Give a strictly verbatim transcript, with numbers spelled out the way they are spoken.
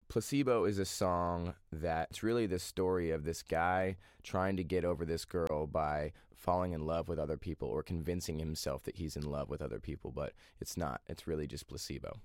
Placebo is a song that's really the story of this guy trying to get over this girl by falling in love with other people or convincing himself that he's in love with other people, but it's not. It's really just placebo.